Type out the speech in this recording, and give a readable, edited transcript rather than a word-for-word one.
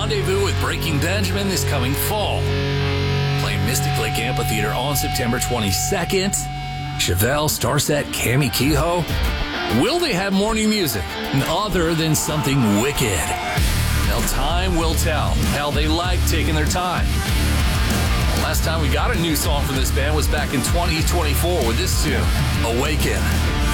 Rendezvous with Breaking Benjamin this coming fall. Playing Mystic Lake Amphitheater on September 22nd. Chevelle, Starset, Cami Kehoe. Will they have morning music other than something wicked? Now time will tell how they like taking their time. Last time we got a new song from this band was back in 2024 with this tune, Awaken.